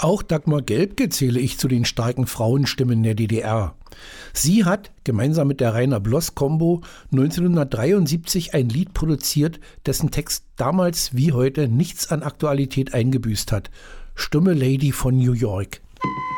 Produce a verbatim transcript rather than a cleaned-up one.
Auch Dagmar Gelbke zähle ich zu den starken Frauenstimmen der D D R. Sie hat gemeinsam mit der Rainer Bloss Combo neunzehnhundertdreiundsiebzig ein Lied produziert, dessen Text damals wie heute nichts an Aktualität eingebüßt hat. Stumme Lady von New York.